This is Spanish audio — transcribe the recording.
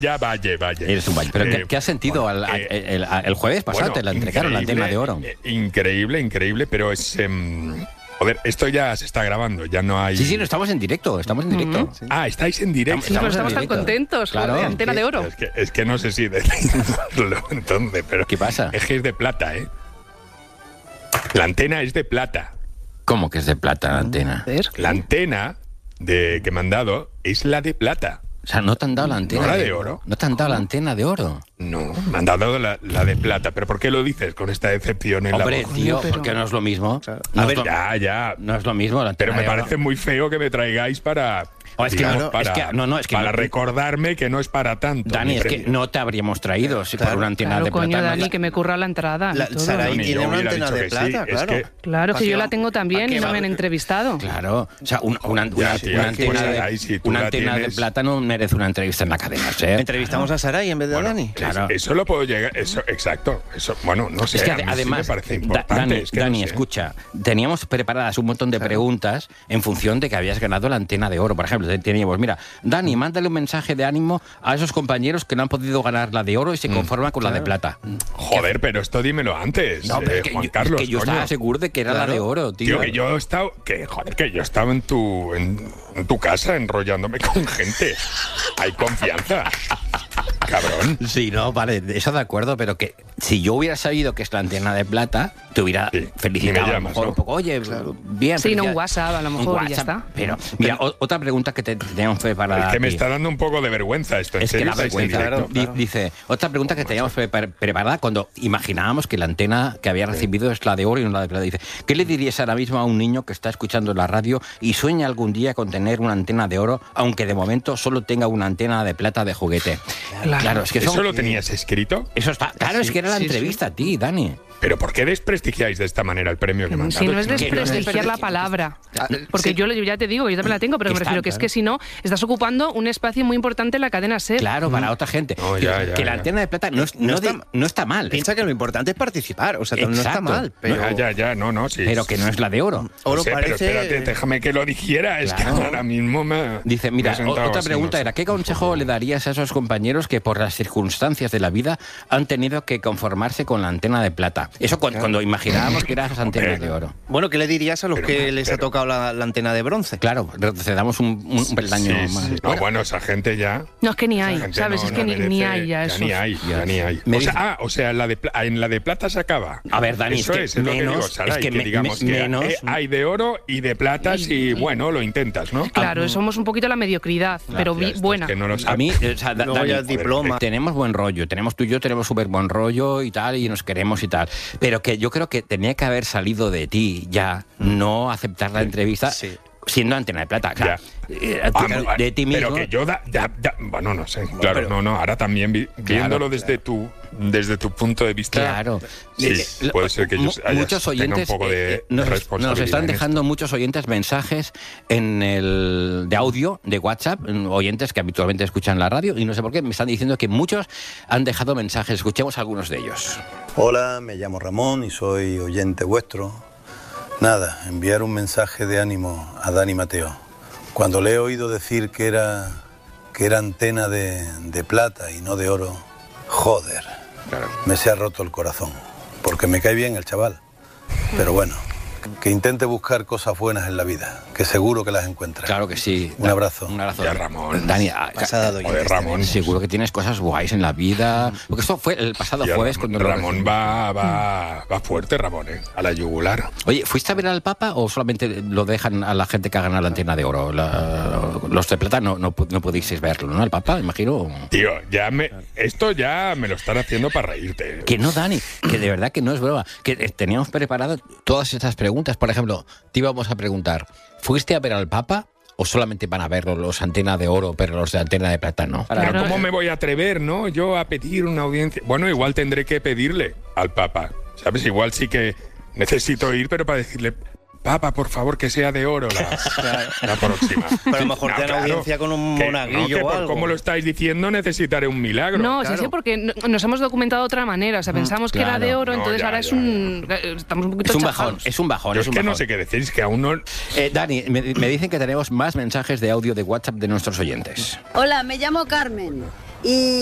Ya vaya. Eres un valle. ¿Pero qué has sentido el jueves pasado? Te la entregaron la antena de oro. Increíble, pero es... joder, esto ya se está grabando, ya no hay... Sí, no, estamos en directo. Sí. Ah, ¿estáis en directo? Estamos tan contentos, claro. De antena de oro. Es que no sé si decirlo entonces, pero... ¿Qué pasa? Es que es de plata, ¿eh? La antena es de plata. ¿Cómo que es de plata la antena? La antena que me han dado es la de plata. O sea, ¿no te han dado la antena? ¿No la de oro? ¿No te han dado la antena de oro? No, me han dado la de plata. ¿Pero por qué lo dices con esta decepción en la voz? Hombre, tío, porque no es lo mismo. Claro. Ya. No es lo mismo la antena Pero me de oro. parece muy feo que me traigáis para... Es que para recordarme que no es para tanto. Dani, es que no te habríamos traído si por una antena de plata. Coño, Dani, que me curra la entrada. Sarai tiene una antena de plata, claro. Claro que yo la tengo también y no me han entrevistado. Claro, o sea, una antena de plata no merece una entrevista en la cadena SER. ¿Entrevistamos a Sarai en vez de a Dani? Claro. Eso lo puedo llegar, exacto. Eso, bueno, no sé, es que sí además, me parece importante. Dani, escucha, teníamos preparadas un montón de preguntas en función de que habías ganado la antena de oro. Por ejemplo, teníamos, mira, Dani, mándale un mensaje de ánimo a esos compañeros que no han podido ganar la de oro y se conforman con la de plata. Joder, pero esto dímelo antes, Juan Carlos. Es que yo estaba seguro de que era la de oro, tío. Tío, que yo he estado... Que yo estaba en tu casa enrollándome con gente. Hay confianza. Cabrón. Sí, no, vale, eso de acuerdo, pero que si yo hubiera sabido que es la antena de plata, te hubiera felicitado llamas, a lo mejor, ¿no? Un poco. Oye, bien. Sí, no, un WhatsApp a lo mejor y ya está. Pero, mira, otra pregunta que teníamos preparada. Es que me está dando un poco de vergüenza esto. Es que la vergüenza. Claro. Dice, otra pregunta que teníamos preparada cuando imaginábamos que la antena que había recibido es la de oro y no la de plata. Dice, ¿qué le dirías ahora mismo a un niño que está escuchando la radio y sueña algún día con tener una antena de oro, aunque de momento solo tenga una antena de plata de juguete? Claro, es que ¿eso lo tenías escrito? Eso está. Claro, es que era la entrevista a ti, Dani. ¿Pero por qué desprestigiáis de esta manera el premio que me han dado? Si no es desprestigiar la palabra. Porque yo ya te digo, yo también la tengo, pero me refiero que es que si no, estás ocupando un espacio muy importante en la cadena SER. Claro, para otra gente. Que la antena de plata no está mal. Piensa que lo importante es participar, o sea, no está mal. Pero... Sí. Pero que no es la de oro. Oro Pero parece... espérate, déjame que lo dijera, es que ahora mismo me... Dice, mira, otra pregunta era, ¿qué consejo le darías a esos compañeros que por las circunstancias de la vida han tenido que conformarse con la antena de plata? Eso cuando imaginábamos que eran esas antenas de oro. Bueno, ¿qué le dirías a los que les ha tocado la antena de bronce? Claro, retrocedamos un peldaño más. Sí. No, bueno, esa gente ya... No, es que ni hay, ¿sabes? Es que ni hay ya eso. Ni hay. O sea, en la de plata se acaba. A ver, Dani, eso es lo que digo, Sarai, que digamos que hay de oro y de plata y bueno, lo intentas, ¿no? Claro, somos un poquito la mediocridad, pero buena. Que no lo a mí, o sea, Dani, diploma. Tenemos buen rollo, tú y yo tenemos súper buen rollo y tal, y nos queremos y tal. Pero que yo creo que tenía que haber salido de ti ya, no aceptar la entrevista siendo antena de plata. Claro, de ti mismo. Pero que yo bueno, no sé. Claro, no. Ahora también viéndolo desde tu punto de vista. Claro. Sí, puede ser que muchos oyentes un poco de nos están dejando muchos oyentes mensajes de audio de WhatsApp, oyentes que habitualmente escuchan la radio, y no sé por qué me están diciendo que muchos han dejado mensajes. Escuchemos algunos de ellos. Hola, me llamo Ramón y soy oyente vuestro. Nada, enviar un mensaje de ánimo a Dani Mateo. Cuando le he oído decir que era antena de plata y no de oro, joder, me se ha roto el corazón, porque me cae bien el chaval. Pero bueno, que intente buscar cosas buenas en la vida, que seguro que las encuentra. Claro que sí. Un abrazo. Un abrazo. Ya, Ramón. Dani, Ramón. Seguro que tienes cosas guays en la vida. Porque esto fue el pasado jueves cuando Ramón va fuerte, Ramón, a la yugular. Oye, ¿fuiste a ver al Papa o solamente lo dejan a la gente que ha ganado la antena de oro? Los de plata no pudisteis verlo, ¿no? El Papa, imagino. Tío, esto ya me lo están haciendo para reírte. Que no, Dani, que de verdad que no es broma. Que teníamos preparado todas estas preguntas. Por ejemplo, te íbamos a preguntar, ¿fuiste a ver al Papa o solamente van a verlo los antenas de oro, pero los de antena de plata no? Pero ¿cómo me voy a atrever, no? Yo a pedir una audiencia... Bueno, igual tendré que pedirle al Papa, ¿sabes? Igual sí que necesito ir, pero para decirle... Papa, por favor, que sea de oro la próxima. Pero a lo mejor te dan audiencia con un monaguillo o algo. Como lo estáis diciendo, necesitaré un milagro. No, sí, porque nos hemos documentado de otra manera. O sea, pensamos que era de oro, entonces ahora estamos un poquito chafados. Es un bajón. Es que no sé qué decís, que aún no... Dani, me dicen que tenemos más mensajes de audio de WhatsApp de nuestros oyentes. Hola, me llamo Carmen. Y